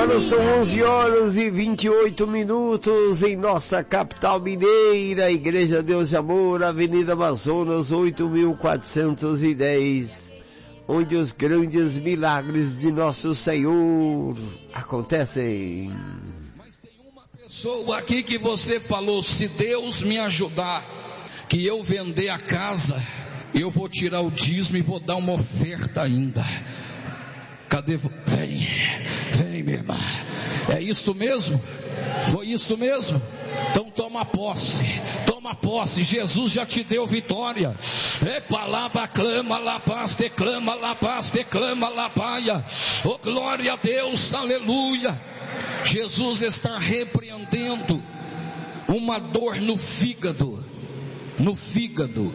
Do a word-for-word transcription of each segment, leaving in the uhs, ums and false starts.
Agora são onze horas e vinte e oito minutos em nossa capital mineira, Igreja Deus de Amor, Avenida Amazonas oito mil quatrocentos e dez, onde os grandes milagres de nosso Senhor acontecem. Mas tem uma pessoa aqui que você falou, se Deus me ajudar, que eu vender a casa, eu vou tirar o dízimo e vou dar uma oferta ainda. Cadê? Vem, vem minha irmã. É isso mesmo? Foi isso mesmo? Então toma posse, toma posse, Jesus já te deu vitória. É palavra, clama, la paz, declama, la paz, declama, la paia. Oh glória a Deus, aleluia. Jesus está repreendendo uma dor no fígado, no fígado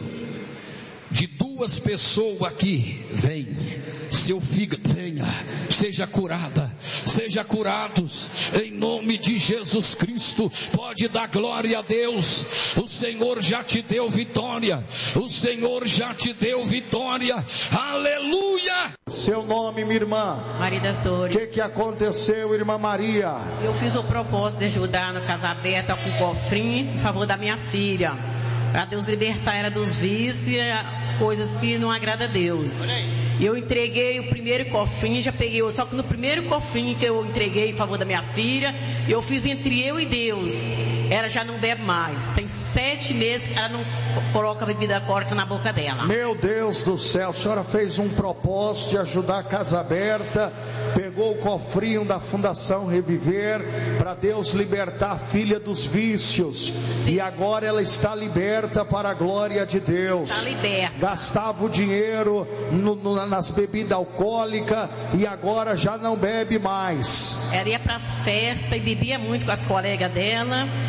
de duas pessoas aqui. Vem, seu fígado, venha, seja curada, seja curados, em nome de Jesus Cristo. Pode dar glória a Deus, o Senhor já te deu vitória, o Senhor já te deu vitória, aleluia. Seu nome, minha irmã? Maria das Dores. O que que aconteceu, irmã Maria? Eu fiz o propósito de ajudar no Casa Aberta com cofrinho em favor da minha filha, para Deus libertar ela dos vícios, coisas que não agradam a Deus. E eu entreguei o primeiro cofrinho, já peguei, só que no primeiro cofrinho que eu entreguei em favor da minha filha, eu fiz entre eu e Deus. Ela já não bebe mais. Tem sete meses que ela não coloca bebida alcoólica na boca dela. Meu Deus do céu, a senhora fez um propósito de ajudar a Casa Aberta, pegou o cofrinho da Fundação Reviver, para Deus libertar a filha dos vícios. Sim. E agora ela está liberta para a glória de Deus. Está liberta. Gastava o dinheiro no, no, nas bebidas alcoólicas e agora já não bebe mais. Ela ia para as festas e bebia muito com as colegas dela.